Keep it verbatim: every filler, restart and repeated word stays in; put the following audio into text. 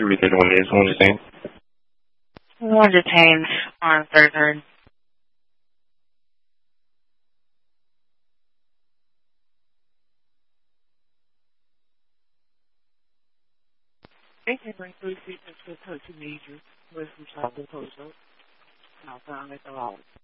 You read that one is one detained. One detained on thirty-third. Thank you for including treatment for Coach Major with from South Dakota. Now found at the law.